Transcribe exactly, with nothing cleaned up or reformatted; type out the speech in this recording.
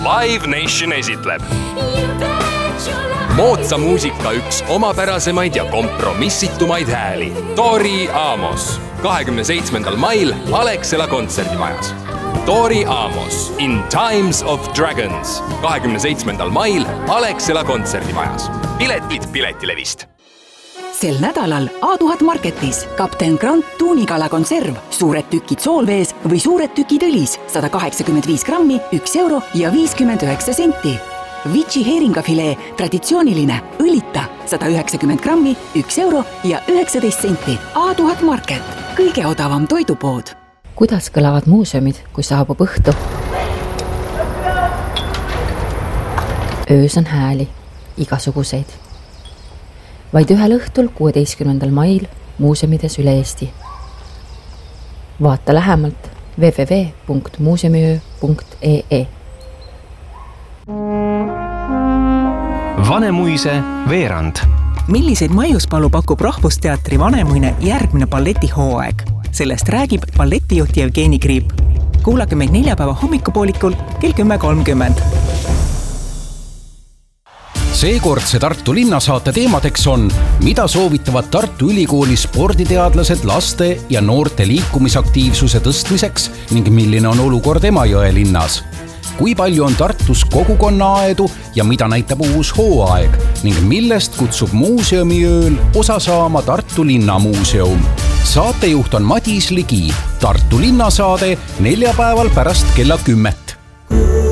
Live Nation esitleb moodsa muusika üks omapärasemaid ja kompromissitumaid hääli. Tori Amos. kahekümne seitsmendal mail Alexela kontserdimajas. Tori Amos in Times of Dragons. kahekümne seitsmendal mail Alexela kontserdimajas. Piletid Piletilevist. Sel nädalal A tuhat Marketis Kapten Grant tuunikala konserv, suured tükid soolvees või suured tükid õlis, sada kaheksakümmend viis grammi, üks euro ja viiskümmend üheksa senti. Vici heeringafilee, traditsiooniline, õlita, sada üheksakümmend grammi, üks euro ja üheksateist senti. A tuhat Market, kõige odavam toidupood. Kuidas kõlavad muuseumid, kui saabub õhtu? Öös on hääli, igasuguseid. Vaid ühel õhtul kuueteistkümnendal mail muuseumides üle Eesti. Vaata lähemalt w w w punkt muuseumiöö punkt e e. Vanemuise veerand. Milliseid maiuspalu pakub Rahvusteatri Vanemuine järgmine balletihooaeg? Sellest räägib balletijuht Jevgeni Kriip. Kuulake meid neljapäeva hommikupoolikul kell kümme kolmkümmend. Seekordse Tartu linnasaate teemadeks on, mida soovitavad Tartu Ülikooli sporditeadlased laste ja noorte liikumisaktiivsuse tõstmiseks ning milline on olukord Emajõe linnas. Kui palju on Tartus kogukonnaaedu ja mida näitab uus hooaeg ning millest kutsub muuseumiööl osa saama Tartu linnamuuseum. Saatejuht on Madis Ligi. Tartu linnasaade neljapäeval pärast kella kümmet.